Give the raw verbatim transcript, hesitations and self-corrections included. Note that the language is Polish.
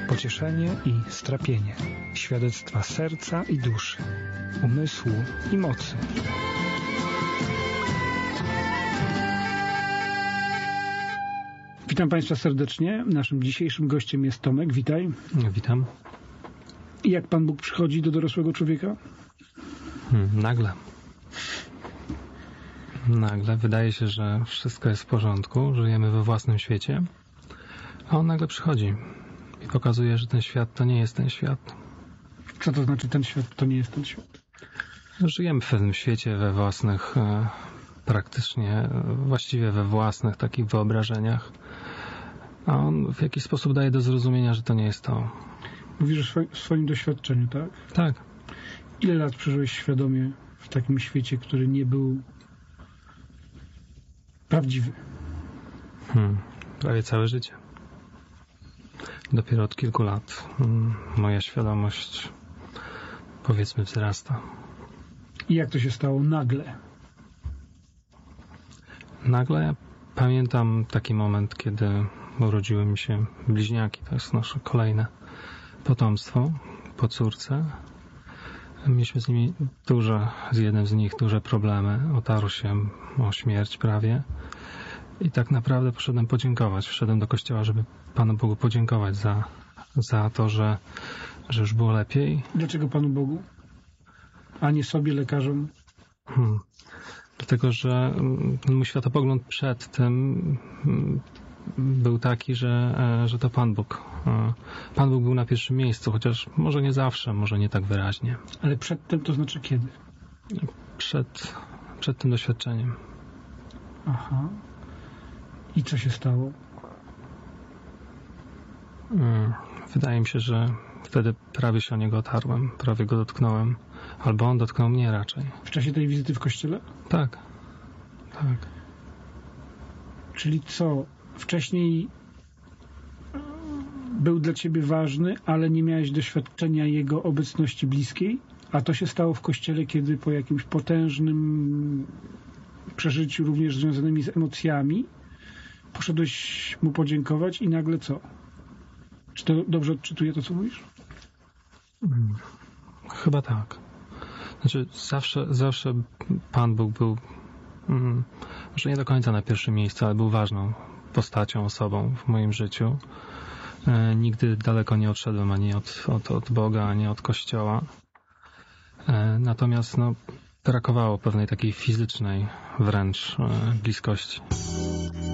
Pocieszenie i strapienie, świadectwa serca i duszy, umysłu i mocy. Witam Państwa serdecznie. Naszym dzisiejszym gościem jest Tomek. Witaj. Witam. I jak Pan Bóg przychodzi do dorosłego człowieka? Hmm, nagle. Nagle wydaje się, że wszystko jest w porządku, żyjemy we własnym świecie, a on nagle przychodzi i pokazuje, że ten świat to nie jest ten świat. Co to znaczy ten świat to nie jest ten świat? Żyjemy w pewnym świecie we własnych, e, praktycznie, właściwie we własnych takich wyobrażeniach, a on w jakiś sposób daje do zrozumienia, że to nie jest to. Mówisz o swoim, swoim doświadczeniu, tak? Tak. Ile lat przeżyłeś świadomie w takim świecie, który nie był prawdziwy? Hmm, prawie całe życie. Dopiero od kilku lat hmm, moja świadomość, powiedzmy, wzrasta. I jak to się stało nagle? Nagle pamiętam taki moment, kiedy urodziły mi się bliźniaki. To jest nasze kolejne potomstwo po córce. Mieliśmy z nimi duże, z jednym z nich duże problemy. Otarł się o śmierć prawie. I tak naprawdę poszedłem podziękować. Wszedłem do kościoła, żeby Panu Bogu podziękować za, za to, że, że już było lepiej. Dlaczego Panu Bogu? A nie sobie, lekarzom? Hmm. Dlatego, że mój światopogląd przed tym był taki, że, że to Pan Bóg. Pan Bóg był na pierwszym miejscu, chociaż może nie zawsze, może nie tak wyraźnie. Ale przedtem to znaczy kiedy? Przed, przed tym doświadczeniem. Aha. I co się stało? Wydaje mi się, że wtedy prawie się o niego otarłem, prawie go dotknąłem. Albo on dotknął mnie raczej. W czasie tej wizyty w kościele? Tak. Tak. Czyli co? Wcześniej był dla ciebie ważny, ale nie miałeś doświadczenia jego obecności bliskiej? A to się stało w kościele, kiedy po jakimś potężnym przeżyciu, również związanymi z emocjami, poszedłeś mu podziękować i nagle co? Czy to dobrze odczytuję to, co mówisz? Hmm. Chyba tak. Znaczy zawsze, zawsze Pan Bóg był, mm, może nie do końca na pierwszym miejscu, ale był ważną postacią, osobą w moim życiu. E, nigdy daleko nie odszedłem ani od, od, od Boga, ani od Kościoła. E, natomiast no, brakowało pewnej takiej fizycznej wręcz e, bliskości.